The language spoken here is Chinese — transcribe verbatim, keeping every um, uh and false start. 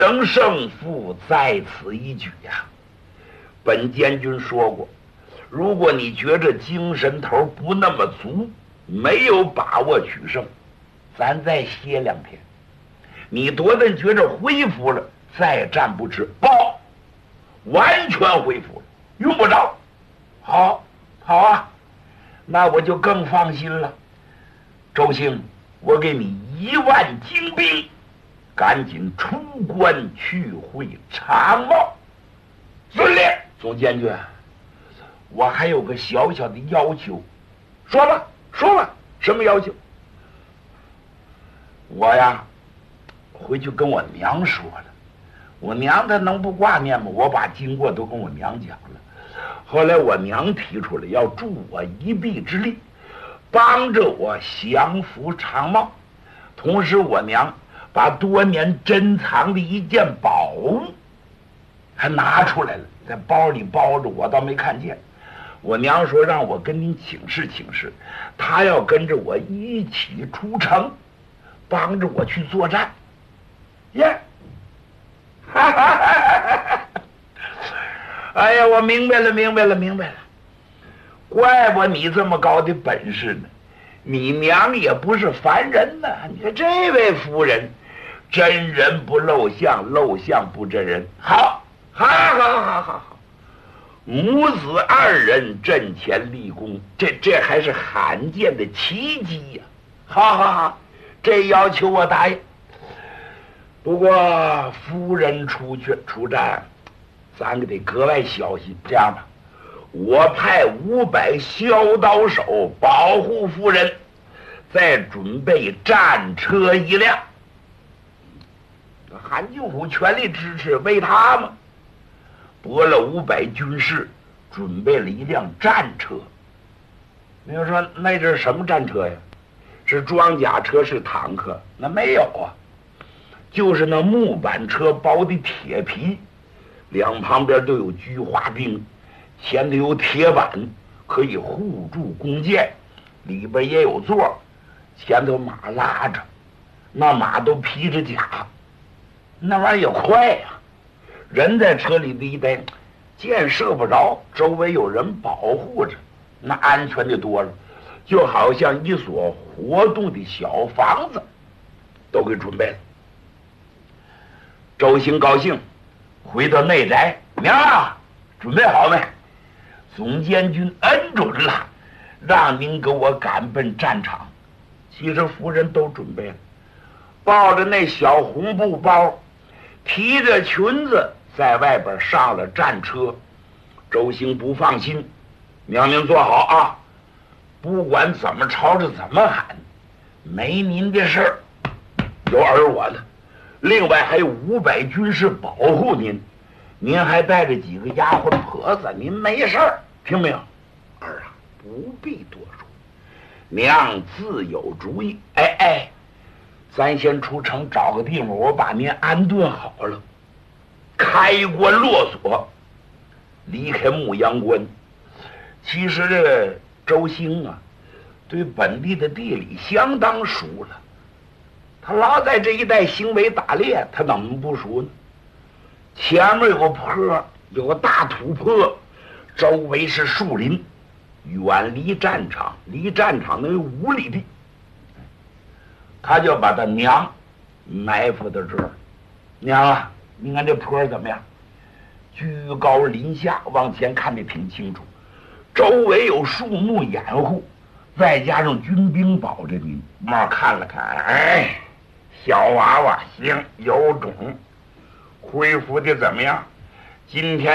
等胜负在此一举呀。本监军说过，如果你觉着精神头不那么足，没有把握取胜，咱再歇两天。你多顿觉着恢复了，再战不迟。报，完全恢复了，用不着。好，好啊，那我就更放心了。周兴，我给你一万精兵，赶紧出关去会常茂。遵令。总监军，我还有个小小的要求。说吧，说吧，什么要求？我呀，回去跟我娘说了，我娘她能不挂念吗？我把经过都跟我娘讲了。后来我娘提出来要助我一臂之力，帮着我降服常茂。同时我娘把多年珍藏的一件宝物还拿出来了，在包里包着，我倒没看见。我娘说让我跟您请示请示，她要跟着我一起出城，帮着我去作战。耶！哈哈哈哈！哎呀，我明白了，明白了，明白了。怪不你这么高的本事呢！你娘也不是凡人呐！你看这位夫人，真人不露相，露相不真人。好，好，好，好，好，好。母子二人阵前立功，这这还是罕见的奇迹呀！好好好，这要求我答应。不过夫人出去出战，咱可得格外小心。这样吧，我派五百削刀手保护夫人，再准备战车一辆。韩进虎全力支持，为他嘛。拨了五百军士，准备了一辆战车。你要说那这是什么战车呀？是装甲车，是坦克？那没有啊，就是那木板车包的铁皮，两旁边都有菊花钉，前头有铁板可以护住弓箭，里边也有座，前头马拉着，那马都披着甲，那玩意儿也快呀、啊。人在车里的一待，箭射不着，周围有人保护着，那安全的多了，就好像一所活动的小房子，都给准备了。周兴高兴，回到内宅，娘啊，准备好没？总监军恩准了，让您给我赶奔战场。其实夫人都准备了，抱着那小红布包，提着裙子，在外边上了战车。周兴不放心，娘您坐好啊，不管怎么吵着怎么喊，没您的事儿，有儿我的。另外还有五百军士保护您，您还带着几个丫鬟婆子，您没事儿，听没有？儿啊，不必多说，娘自有主意。哎哎，咱先出城找个地方，我把您安顿好了，开关落锁，离开牧羊关。其实这个周兴啊，对本地的地理相当熟了，他老在这一带行为打猎，他怎么不熟呢？前面有个坡，有个大土坡，周围是树林，远离战场，离战场能有五里地。他就把他娘埋伏到这儿。娘啊，你看这坡怎么样？居高临下，往前看得挺清楚，周围有树木掩护，再加上军兵保着你。妈看了看，哎，小娃娃行，有种，恢复的怎么样？今天